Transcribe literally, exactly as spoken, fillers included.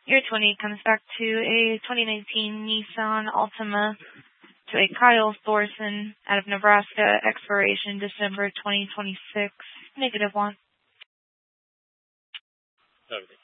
Your twenty comes back to a twenty nineteen Nissan Altima to a Kyle Thorson out of Nebraska, expiration December twenty twenty-six, negative one. Everything.